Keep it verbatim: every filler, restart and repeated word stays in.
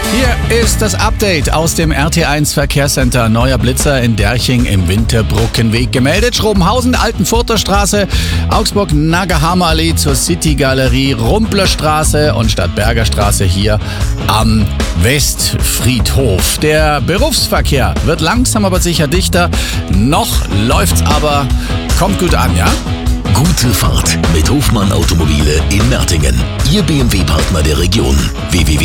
Hier ist das Update aus dem R T eins Verkehrscenter. Neuer Blitzer in Derching im Winterbrückenweg gemeldet. Schrobenhausen, Altenfurter Straße, Augsburg, Naggerhammer Allee zur City-Galerie, Rumplerstraße und Stadtberger Straße hier am Westfriedhof. Der Berufsverkehr wird langsam aber sicher dichter. Noch läuft's aber. Kommt gut an, ja? Gute Fahrt mit Hofmann Automobile in Mertingen. Ihr B M W-Partner der Region. w w w